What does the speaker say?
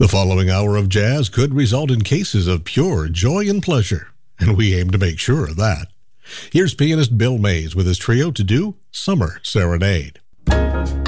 following hour of jazz could result in cases of pure joy and pleasure, and we aim to make sure of that. Here's pianist Bill Mays with his trio to do Summer Serenade.